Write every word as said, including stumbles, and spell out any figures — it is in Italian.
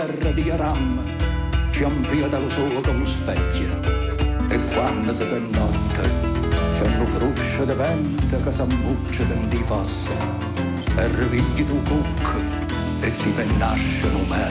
terra di Aram ci ampia dallo sole come specchio e quando si fa notte c'è un fruscio di vento che s'ammuccia dentro i fossi e rivigli tu cucco e ci nasce un